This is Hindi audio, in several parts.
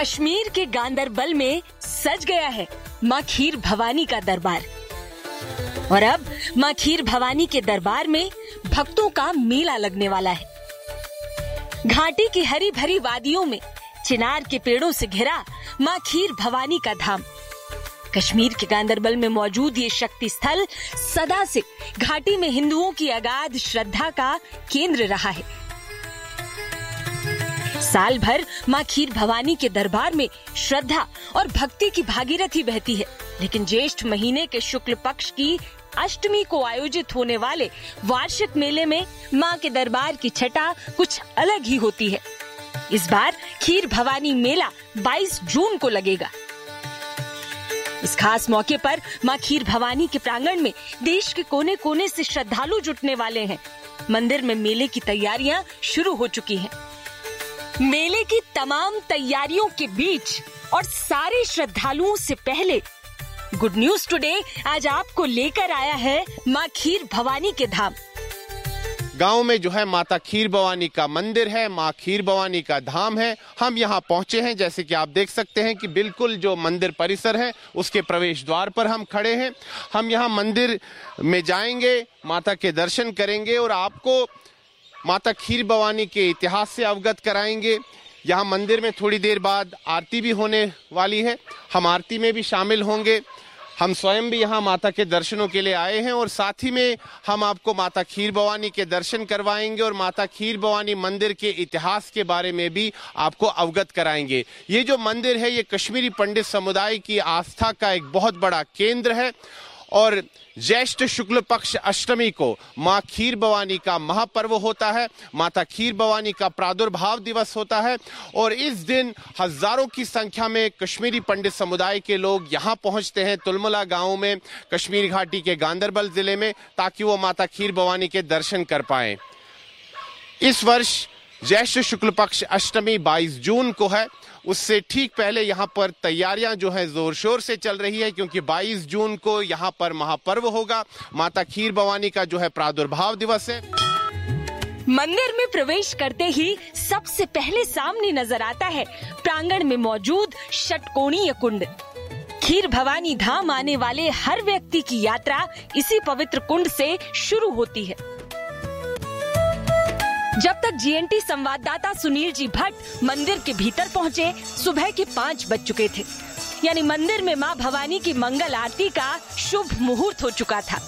कश्मीर के गांदरबल में सज गया है माँ खीर भवानी का दरबार। और अब माँ खीर भवानी के दरबार में भक्तों का मेला लगने वाला है। घाटी की हरी भरी वादियों में चिनार के पेड़ों से घिरा माँ खीर भवानी का धाम। कश्मीर के गांदरबल में मौजूद ये शक्ति स्थल सदा से घाटी में हिंदुओं की अगाध श्रद्धा का केंद्र रहा है। साल भर माँ खीर भवानी के दरबार में श्रद्धा और भक्ति की भागीरथी बहती है, लेकिन ज्येष्ठ महीने के शुक्ल पक्ष की अष्टमी को आयोजित होने वाले वार्षिक मेले में माँ के दरबार की छटा कुछ अलग ही होती है। इस बार खीर भवानी मेला 22 जून को लगेगा। इस खास मौके पर माँ खीर भवानी के प्रांगण में देश के कोने कोने से श्रद्धालु जुटने वाले हैं। मंदिर में मेले की तैयारियां शुरू हो चुकी हैं। मेले की तमाम तैयारियों के बीच और सारे श्रद्धालुओं से पहले गुड न्यूज टुडे आज आपको लेकर आया है माँ खीर भवानी के धाम। गांव में जो है माता खीर भवानी का मंदिर है, माँ खीर भवानी का धाम है। हम यहाँ पहुँचे हैं, जैसे कि आप देख सकते हैं कि बिल्कुल जो मंदिर परिसर है उसके प्रवेश द्वार पर हम खड़े हैं। हम यहाँ मंदिर में जाएंगे, माता के दर्शन करेंगे और आपको माता खीर भवानी के इतिहास से अवगत कराएंगे। यहाँ मंदिर में थोड़ी देर बाद आरती भी होने वाली है, हम आरती में भी शामिल होंगे। हम स्वयं भी यहाँ माता के दर्शनों के लिए आए हैं और साथ ही में हम आपको माता खीर भवानी के दर्शन करवाएंगे और माता खीर भवानी मंदिर के इतिहास के बारे में भी आपको अवगत कराएंगे। ये जो मंदिर है ये कश्मीरी पंडित समुदाय की आस्था का एक बहुत बड़ा केंद्र है और ज्येष्ठ शुक्ल पक्ष अष्टमी को माँ खीर भवानी का महापर्व होता है। माता खीर भवानी का प्रादुर्भाव दिवस होता है और इस दिन हजारों की संख्या में कश्मीरी पंडित समुदाय के लोग यहाँ पहुँचते हैं तुलमुला गांव में, कश्मीर घाटी के गांदरबल जिले में, ताकि वो माता खीर भवानी के दर्शन कर पाएं। इस वर्ष ज्येष्ठ शुक्ल पक्ष अष्टमी 22 जून को है। उससे ठीक पहले यहाँ पर तैयारियां जो है जोर शोर से चल रही है, क्योंकि 22 जून को यहाँ पर महापर्व होगा। माता खीर भवानी का जो है प्रादुर्भाव दिवस है। मंदिर में प्रवेश करते ही सबसे पहले सामने नजर आता है प्रांगण में मौजूद षटकोणीय कुंड। खीर भवानी धाम आने वाले हर व्यक्ति की यात्रा इसी पवित्र कुंड से शुरू होती है। जब तक जीएनटी संवाददाता सुनील जी भट्ट मंदिर के भीतर पहुंचे, सुबह के 5 बज चुके थे, यानी मंदिर में मां भवानी की मंगल आरती का शुभ मुहूर्त हो चुका था।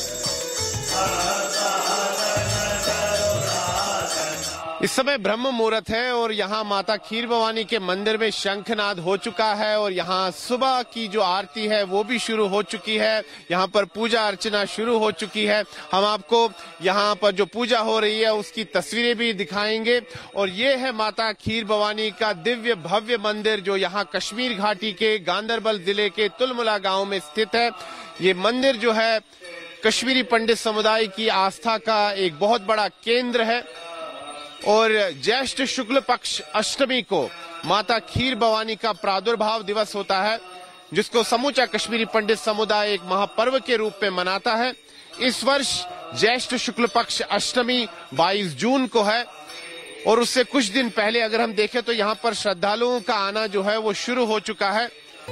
इस समय ब्रह्म मुहूर्त है और यहाँ माता खीर भवानी के मंदिर में शंखनाद हो चुका है और यहाँ सुबह की जो आरती है वो भी शुरू हो चुकी है। यहाँ पर पूजा अर्चना शुरू हो चुकी है। हम आपको यहाँ पर जो पूजा हो रही है उसकी तस्वीरें भी दिखाएंगे। और ये है माता खीर भवानी का दिव्य भव्य मंदिर जो यहाँ कश्मीर घाटी के गांदरबल जिले के तुलमुला गाँव में स्थित है। ये मंदिर जो है कश्मीरी पंडित समुदाय की आस्था का एक बहुत बड़ा केंद्र है और ज्येष्ठ शुक्ल पक्ष अष्टमी को माता खीर भवानी का प्रादुर्भाव दिवस होता है, जिसको समूचा कश्मीरी पंडित समुदाय एक महापर्व के रूप में मनाता है। इस वर्ष ज्येष्ठ शुक्ल पक्ष अष्टमी 22 जून को है और उससे कुछ दिन पहले अगर हम देखें तो यहाँ पर श्रद्धालुओं का आना जो है वो शुरू हो चुका है।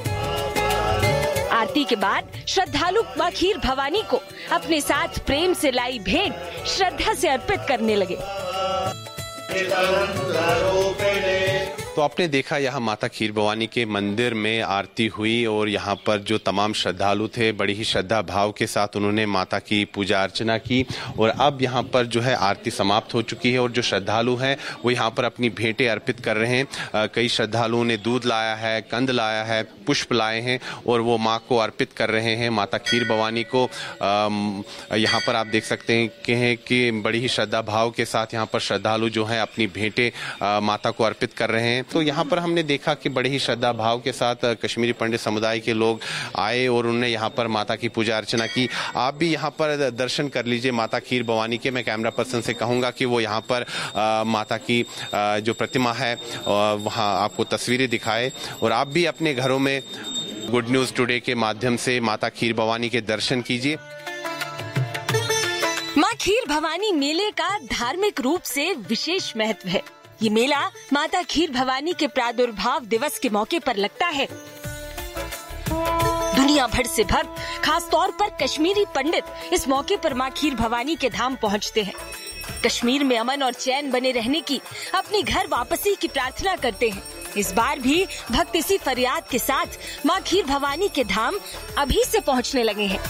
आरती के बाद श्रद्धालु मां खीर भवानी को अपने साथ प्रेम से लाई भेंट श्रद्धा से अर्पित करने लगे। तो आपने देखा यहाँ माता खीर भवानी के मंदिर में आरती हुई और यहाँ पर जो तमाम श्रद्धालु थे बड़ी ही श्रद्धा भाव के साथ उन्होंने माता की पूजा अर्चना की और अब यहाँ पर जो है आरती समाप्त हो चुकी है और जो श्रद्धालु हैं वो यहाँ पर अपनी भेंटें अर्पित कर रहे हैं। कई श्रद्धालुओं ने दूध लाया है, कंद लाया है, पुष्प लाए हैं और वो माँ को अर्पित कर रहे हैं, माता खीर भवानी को। यहाँ पर आप देख सकते हैं कि बड़ी ही श्रद्धा भाव के साथ यहाँ पर श्रद्धालु जो है अपनी भेंटें माता को अर्पित कर रहे हैं। तो यहाँ पर हमने देखा कि बड़े ही श्रद्धा भाव के साथ कश्मीरी पंडित समुदाय के लोग आए और उन्होंने यहाँ पर माता की पूजा अर्चना की। आप भी यहाँ पर दर्शन कर लीजिए माता खीर भवानी के। मैं कैमरा पर्सन से कहूँगा कि वो यहाँ पर माता की जो प्रतिमा है वहाँ आपको तस्वीरें दिखाए और आप भी अपने घरों में गुड न्यूज टुडे के माध्यम से माता खीर भवानी के दर्शन कीजिए। माँ खीर भवानी मेले का धार्मिक रूप से विशेष महत्व है। ये मेला माता खीर भवानी के प्रादुर्भाव दिवस के मौके पर लगता है। दुनिया भर से भक्त, खास तौर पर कश्मीरी पंडित इस मौके पर माँ खीर भवानी के धाम पहुँचते हैं। कश्मीर में अमन और चैन बने रहने की, अपनी घर वापसी की प्रार्थना करते हैं। इस बार भी भक्त इसी फरियाद के साथ माँ खीर भवानी के धाम अभी से पहुँचने लगे हैं।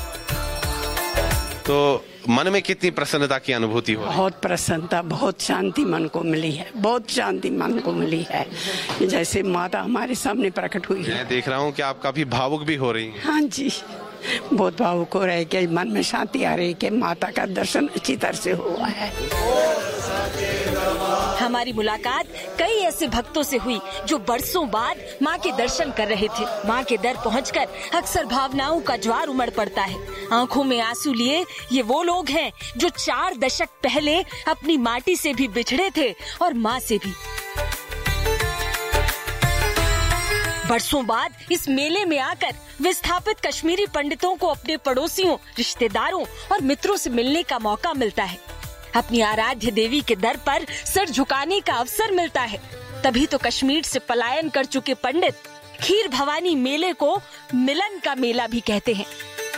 तो मन में कितनी प्रसन्नता की अनुभूति हो? बहुत प्रसन्नता, बहुत शांति मन को मिली है, बहुत शांति मन को मिली है, जैसे माता हमारे सामने प्रकट हुई है। मैं देख रहा हूँ कि आप काफी भावुक भी हो रही हैं। हाँ जी, बहुत भावुक हो रहे कि मन में शांति आ रही कि माता का दर्शन अच्छी तरह से हुआ है। हमारी मुलाकात कई ऐसे भक्तों से हुई जो बरसों बाद माँ के दर्शन कर रहे थे। माँ के दर पहुंचकर अक्सर भावनाओं का ज्वार उमड़ पड़ता है। आंखों में आंसू लिए ये वो लोग हैं जो 4 दशक पहले अपनी माटी से भी बिछड़े थे और माँ से भी। बरसों बाद इस मेले में आकर विस्थापित कश्मीरी पंडितों को अपने पड़ोसियों, रिश्तेदारों और मित्रों से मिलने का मौका मिलता है। अपनी आराध्य देवी के दर पर सर झुकाने का अवसर मिलता है। तभी तो कश्मीर से पलायन कर चुके पंडित खीर भवानी मेले को मिलन का मेला भी कहते हैं।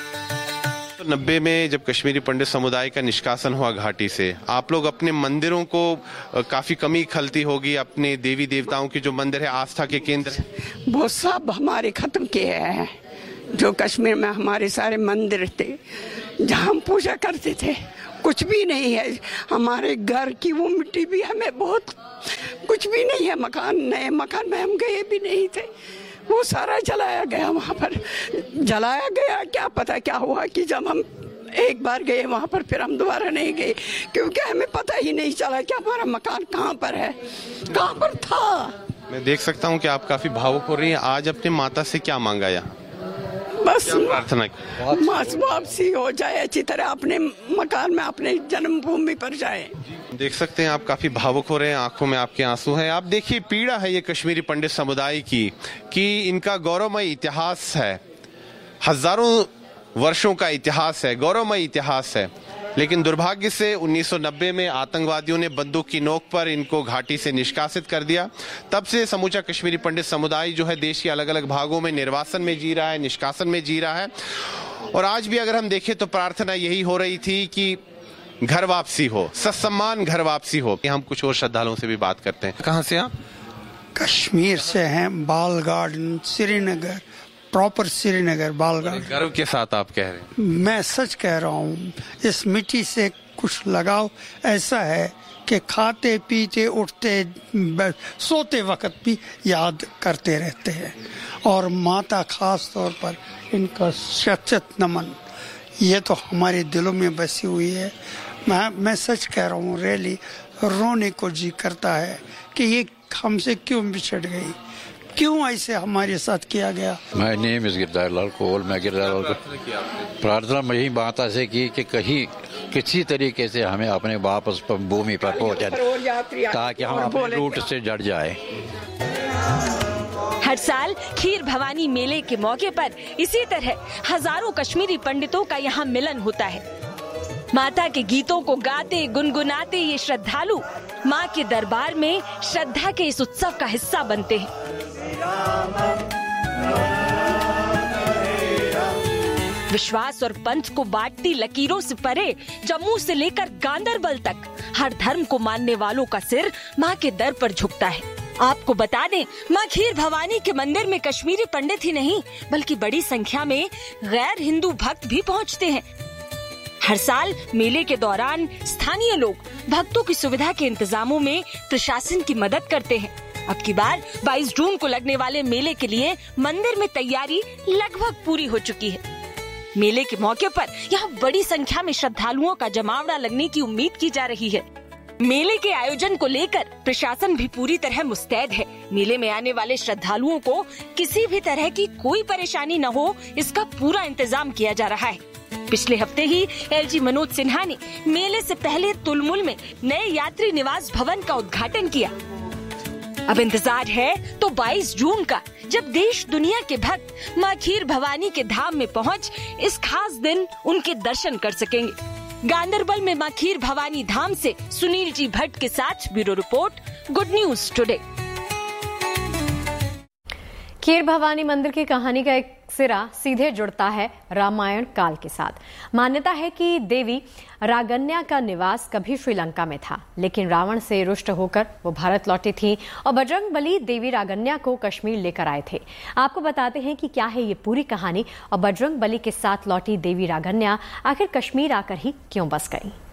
तो 90 में जब कश्मीरी पंडित समुदाय का निष्कासन हुआ घाटी से, आप लोग अपने मंदिरों को काफी कमी खलती होगी। अपने देवी देवताओं के जो मंदिर है, आस्था के केंद्र, वो सब हमारे खत्म किए हैं। जो कश्मीर में हमारे सारे मंदिर थे जहाँ हम पूजा करते थे, कुछ भी नहीं है। हमारे घर की वो मिट्टी भी हमें बहुत, कुछ भी नहीं है। मकान, नए मकान में हम गए भी नहीं थे, वो सारा जलाया गया। वहाँ पर जलाया गया, क्या पता क्या हुआ कि जब हम एक बार गए वहाँ पर, फिर हम दोबारा नहीं गए, क्योंकि हमें पता ही नहीं चला कि हमारा मकान कहाँ पर है, कहाँ पर था। मैं देख सकता हूँ कि आप काफी भावुक हो रही हैं। आज अपनी माता से क्या मांगा यहाँ? बस प्रार्थना वापसी हो जाए अच्छी तरह, अपने मकान में, अपने जन्मभूमि पर जाए। देख सकते हैं आप काफी भावुक हो रहे हैं, आंखों में आपके आंसू हैं। आप देखिए, पीड़ा है ये कश्मीरी पंडित समुदाय की कि इनका गौरवमय इतिहास है, हजारों वर्षों का इतिहास है, गौरवमय इतिहास है। लेकिन दुर्भाग्य से 1990 में आतंकवादियों ने बंदूक की नोक पर इनको घाटी से निष्कासित कर दिया। तब से समूचा कश्मीरी पंडित समुदाय जो है देश के अलग अलग भागों में निर्वासन में जी रहा है, निष्कासन में जी रहा है। और आज भी अगर हम देखें तो प्रार्थना यही हो रही थी कि घर वापसी हो, ससम्मान घर वापसी हो। हम कुछ और श्रद्धालुओं से भी बात करते हैं। कहाँ से आप? कश्मीर से हैं, बाल गार्डन, श्रीनगर, प्रॉपर श्रीनगर, बाल गार्डन। गर्व के साथ आप कह रहे हैं? मैं सच कह रहा हूँ, इस मिट्टी से कुछ लगाव ऐसा है कि खाते पीते उठते सोते वक्त भी याद करते रहते हैं। और माता खास तौर पर इनका शत नमन, ये तो हमारे दिलों में बसी हुई है। मैं सच कह रहा हूँ, रियली रोने को जी करता है कि ये हमसे क्यों बिछड़ गई, क्यों ऐसे हमारे साथ किया गया। My name is Girdhari Lal कोल। मैं गिरधारी लाल को प्रार्थना मैं यही माता से की कि कहीं किसी तरीके से हमें अपने वापस भूमि पर पहुंचाए ताकि हम अपने रूट से जड़ जाए। हर साल खीर भवानी मेले के मौके पर इसी तरह हजारों कश्मीरी पंडितों का यहाँ मिलन होता है। माता के गीतों को गाते गुनगुनाते ये श्रद्धालु माँ के दरबार में श्रद्धा के इस उत्सव का हिस्सा बनते हैं। विश्वास और पंथ को बांटती लकीरों से परे जम्मू से लेकर गांदरबल तक हर धर्म को मानने वालों का सिर माँ के दर पर झुकता है। आपको बता दें, माँ खीर भवानी के मंदिर में कश्मीरी पंडित ही नहीं बल्कि बड़ी संख्या में गैर हिंदू भक्त भी पहुँचते हैं। हर साल मेले के दौरान स्थानीय लोग भक्तों की सुविधा के इंतजामों में प्रशासन की मदद करते हैं। अब की बार 22 जून को लगने वाले मेले के लिए मंदिर में तैयारी लगभग पूरी हो चुकी है। मेले के मौके पर यहाँ बड़ी संख्या में श्रद्धालुओं का जमावड़ा लगने की उम्मीद की जा रही है। मेले के आयोजन को लेकर प्रशासन भी पूरी तरह मुस्तैद है। मेले में आने वाले श्रद्धालुओं को किसी भी तरह की कोई परेशानी न हो, इसका पूरा इंतजाम किया जा रहा है। पिछले हफ्ते ही एलजी मनोज सिन्हा ने मेले से पहले तुलमुल में नए यात्री निवास भवन का उद्घाटन किया। अब इंतजार है तो 22 जून का, जब देश दुनिया के भक्त माँ खीर भवानी के धाम में पहुँच इस खास दिन उनके दर्शन कर सकेंगे। गांदरबल में माँ खीर भवानी धाम से सुनील जी भट्ट के साथ bureau report, good news today. खीर भवानी मंदिर की कहानी का एक सिरा सीधे जुड़ता है रामायण काल के साथ। मान्यता है कि देवी रागन्या का निवास कभी श्रीलंका में था, लेकिन रावण से रुष्ट होकर वो भारत लौटी थी और बजरंगबली देवी रागन्या को कश्मीर लेकर आए थे। आपको बताते हैं कि क्या है ये पूरी कहानी और बजरंगबली के साथ लौटी देवी रागन्या आखिर कश्मीर आकर ही क्यों बस गई।